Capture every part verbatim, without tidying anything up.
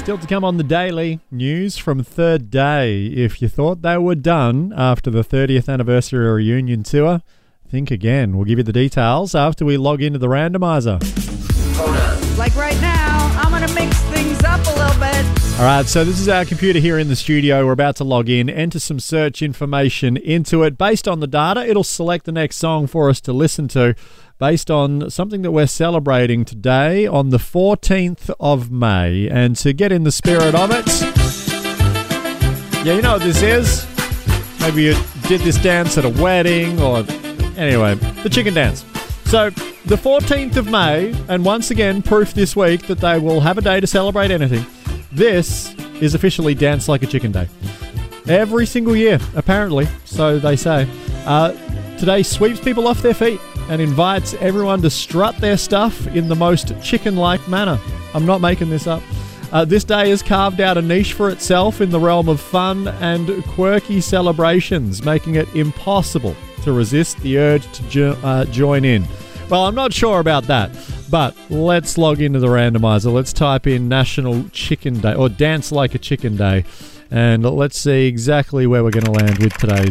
Still to come on the Daily news from Third Day. If you thought they were done after the thirtieth anniversary reunion tour, think again. We'll give you the details after we log into the randomizer. Hold on. Like right now, I'm going to mix things up a little bit. All right, so this is our computer here in the studio. We're about to log in, enter some search information into it. Based on the data, it'll select the next song for us to listen to based on something that we're celebrating today on the fourteenth of May. And to get in the spirit of it, yeah, you know what this is? Maybe you did this dance at a wedding or... Anyway, the chicken dance. So, the fourteenth of May, and once again, proof this week that they will have a day to celebrate anything. This is officially Dance Like a Chicken Day. Every single year, apparently, so they say. Uh, today sweeps people off their feet and invites everyone to strut their stuff in the most chicken-like manner. I'm not making this up. Uh, this day has carved out a niche for itself in the realm of fun and quirky celebrations, making it impossible to resist the urge to jo- uh, join in. Well, I'm not sure about that, but let's log into the randomizer. Let's type in National Chicken Day, or Dance Like a Chicken Day, and let's see exactly where we're going to land with today's.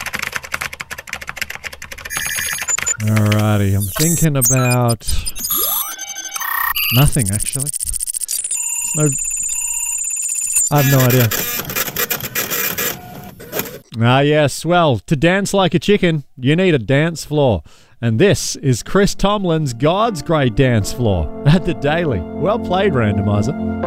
Alrighty, I'm thinking about nothing, actually. No, I have no idea. Ah, yes. Well, to dance like a chicken, you need a dance floor. And this is Chris Tomlin's God's Great Dance Floor at the Daily. Well played, Randomizer.